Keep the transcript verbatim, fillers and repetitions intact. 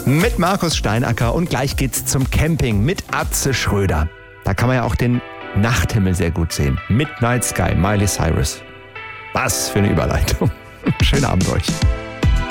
mit Markus Steinacker und gleich geht's zum Camping mit Atze Schröder. Da kann man ja auch den Nachthimmel sehr gut sehen. Midnight Sky, Miley Cyrus. Was für eine Überleitung. Schönen Abend euch.